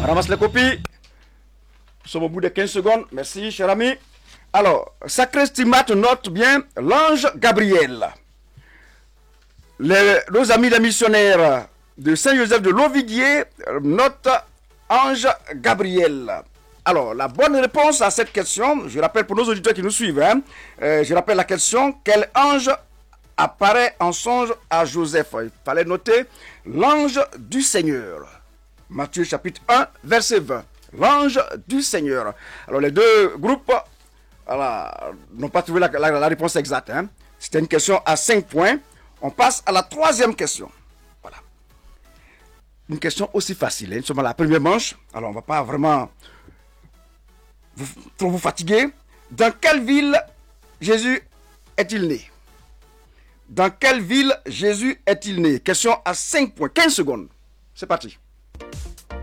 Ramasse les copies. Nous sommes au bout de 15 secondes. Merci, cher ami. Alors, Sacré Stigmate note bien l'ange Gabriel. Nos amis les missionnaires de Saint-Joseph de Lovidier notent ange Gabriel. Alors, la bonne réponse à cette question, je rappelle pour nos auditeurs qui nous suivent, je rappelle la question, quel ange apparaît en songe à Joseph? Il fallait noter l'ange du Seigneur. Matthieu chapitre 1, verset 20. L'ange du Seigneur. Alors, les deux groupes n'ont pas trouvé la réponse exacte. C'était une question à 5 points. On passe à la troisième question. Voilà. Une question aussi facile. Nous sommes à la première manche. Alors, on ne va pas vraiment vous fatiguer. Dans quelle ville Jésus est-il né? Dans quelle ville Jésus est-il né? Question à 5 points. 15 secondes. C'est parti.